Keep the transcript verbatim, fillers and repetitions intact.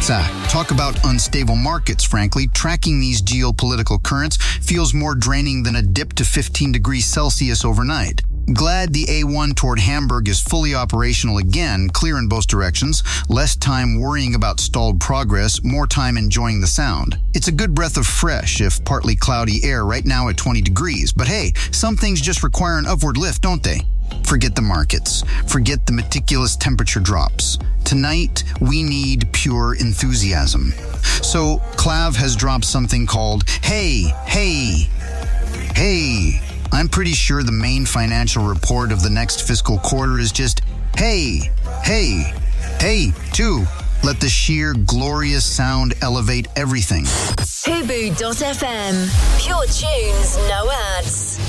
Ça, talk about unstable markets, frankly. Tracking these geopolitical currents feels more draining than a dip to fifteen degrees Celsius overnight. Glad the A one toward Hamburg is fully operational again, clear in both directions, less time worrying about stalled progress, more time enjoying the sound. It's a good breath of fresh, if partly cloudy air right now at twenty degrees, but hey, some things just require an upward lift, don't they? Forget the markets. Forget the meticulous temperature drops. Tonight, we need pure enthusiasm. So, Clav has dropped something called Hey, Hey, Hey. I'm pretty sure the main financial report of the next fiscal quarter is just, hey, hey, hey, too. Let the sheer glorious sound elevate everything. Hubu dot f m. Pure tunes, no ads.